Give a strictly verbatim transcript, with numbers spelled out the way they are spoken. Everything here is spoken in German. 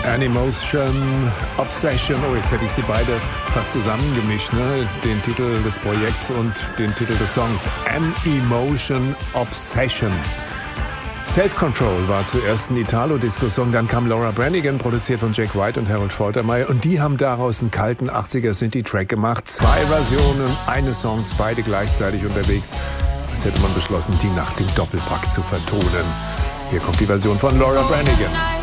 An-Emotion, Obsession. Oh, jetzt hätte ich sie beide fast zusammengemischt, ne? Den Titel des Projekts und den Titel des Songs. An-Emotion, Obsession. Self-Control war zuerst ein Italo-Disco-Song, dann kam Laura Branigan, produziert von Jack White und Harold Faltermeyer, und die haben daraus einen kalten achtziger-Synthie-Track gemacht. Zwei Versionen eines Songs, beide gleichzeitig unterwegs. Als hätte man beschlossen, die Nacht im Doppelpack zu vertonen. Hier kommt die Version von Laura Branigan.